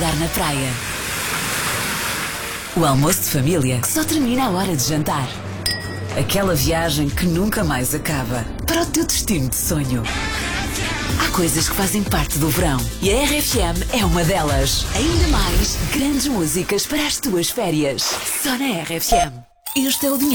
estar na praia. O almoço de família que só termina à hora de jantar. Aquela viagem que nunca mais acaba para o teu destino de sonho. Há coisas que fazem parte do verão e a RFM é uma delas. Ainda mais grandes músicas para as tuas férias. Só na RFM. Este é o dinheiro.